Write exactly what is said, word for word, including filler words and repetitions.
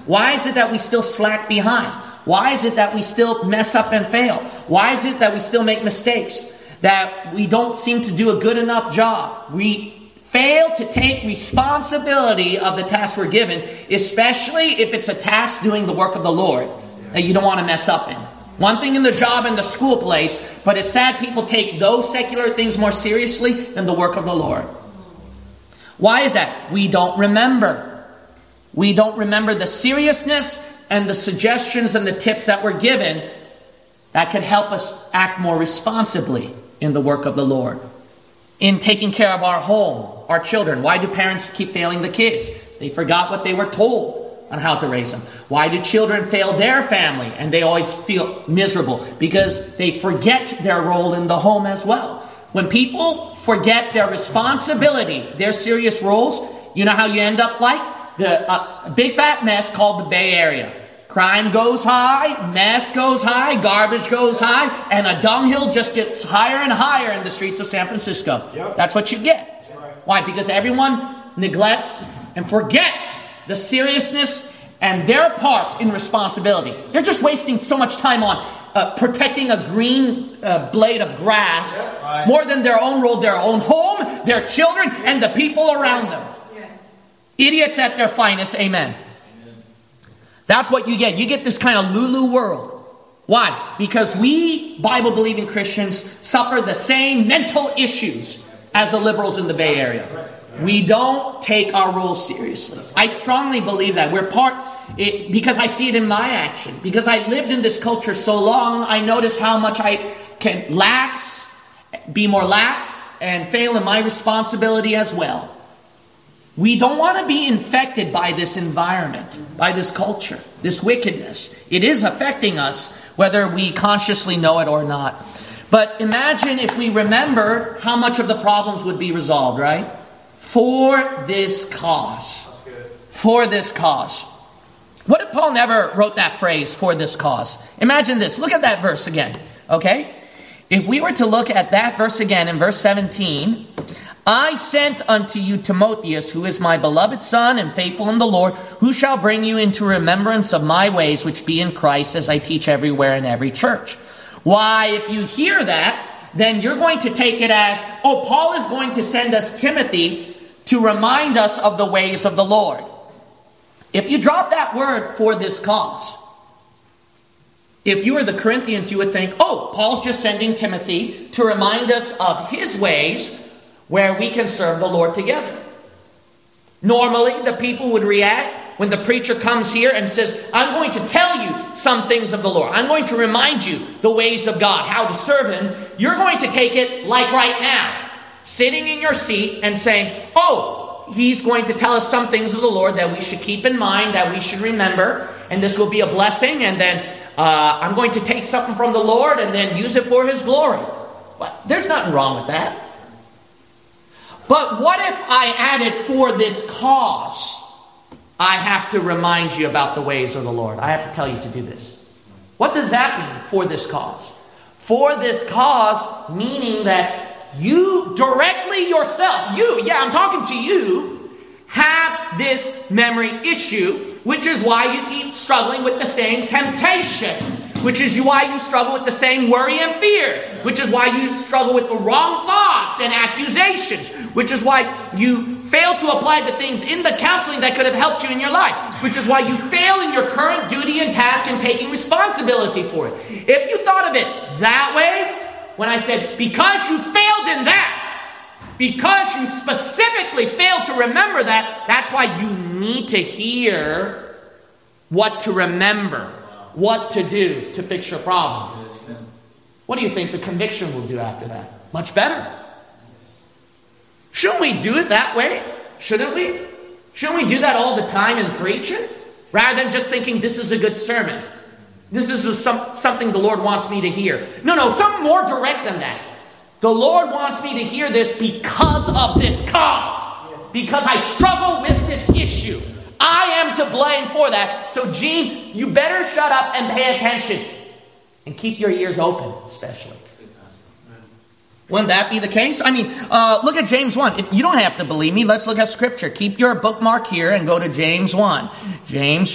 Why is it that we still slack behind? Why is it that we still mess up and fail? Why is it that we still make mistakes? That we don't seem to do a good enough job? We fail to take responsibility of the task we're given, especially if it's a task doing the work of the Lord that you don't want to mess up in. One thing in the job in the school place, but it's sad people take those secular things more seriously than the work of the Lord. Why is that? We don't remember. We don't remember the seriousness and the suggestions and the tips that were given that could help us act more responsibly in the work of the Lord. In taking care of our home, our children. Why do parents keep failing the kids? They forgot what they were told on how to raise them. Why do children fail their family and they always feel miserable? Because they forget their role in the home as well. When people forget their responsibility, their serious roles, you know how you end up like? The uh, big fat mess called the Bay Area. Crime goes high, mess goes high, garbage goes high, and a dunghill just gets higher and higher in the streets of San Francisco. Yep. That's what you get. Right. Why? Because everyone neglects and forgets the seriousness and their part in responsibility. They're just wasting so much time on uh, protecting a green uh, blade of grass yep. right. more than their own role, their own home, their children, and the people around them. Yes. Idiots at their finest. Amen. That's what you get. You get this kind of Lulu world. Why? Because we Bible-believing Christians suffer the same mental issues as the liberals in the Bay Area. We don't take our role seriously. I strongly believe that. We're part, it, because I see it in my action. Because I lived in this culture so long, I notice how much I can lax, be more lax, and fail in my responsibility as well. We don't want to be infected by this environment, by this culture, this wickedness. It is affecting us, whether we consciously know it or not. But imagine if we remembered how much of the problems would be resolved, right? For this cause. For this cause. What if Paul never wrote that phrase, for this cause? Imagine this. Look at that verse again, okay? If we were to look at that verse again in verse seventeen... I sent unto you Timotheus, who is my beloved son and faithful in the Lord, who shall bring you into remembrance of my ways which be in Christ, as I teach everywhere in every church. Why, if you hear that, then you're going to take it as, oh, Paul is going to send us Timothy to remind us of the ways of the Lord. If you drop that word, for this cause, if you were the Corinthians, you would think, oh, Paul's just sending Timothy to remind us of his ways where we can serve the Lord together. Normally, the people would react when the preacher comes here and says, I'm going to tell you some things of the Lord. I'm going to remind you the ways of God, how to serve Him. You're going to take it like right now, sitting in your seat and saying, oh, he's going to tell us some things of the Lord that we should keep in mind, that we should remember, and this will be a blessing, and then uh, I'm going to take something from the Lord and then use it for His glory. Well, there's nothing wrong with that. But what if I added, for this cause, I have to remind you about the ways of the Lord. I have to tell you to do this. What does that mean, for this cause? For this cause, meaning that you directly yourself, you, yeah, I'm talking to you, have this memory issue, which is why you keep struggling with the same temptation. Which is why you struggle with the same worry and fear. Which is why you struggle with the wrong thoughts and accusations. Which is why you fail to apply the things in the counseling that could have helped you in your life. Which is why you fail in your current duty and task and taking responsibility for it. If you thought of it that way, when I said, because you failed in that, because you specifically failed to remember that, that's why you need to hear what to remember. What to do to fix your problem. What do you think the conviction will do after that? Much better. Shouldn't we do it that way? Shouldn't we? Shouldn't we do that all the time in preaching? Rather than just thinking this is a good sermon. This is a, some, something the Lord wants me to hear. No, no, something more direct than that. The Lord wants me to hear this because of this cause. Because I struggle with this issue. I am to blame for that. So, Gene, you better shut up and pay attention. And keep your ears open, especially. Wouldn't that be the case? I mean, uh, look at James one. If you don't have to believe me, let's look at Scripture. Keep your bookmark here and go to James one. James